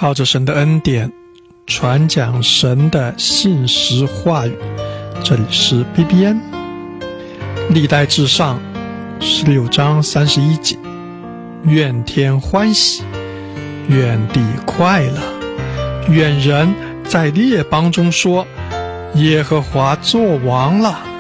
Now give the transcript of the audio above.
靠着神的恩典传讲神的信实话语。这里是 BBN 历代志上16章31节，愿天欢喜，愿地快乐，愿人在列邦中说，耶和华作王了。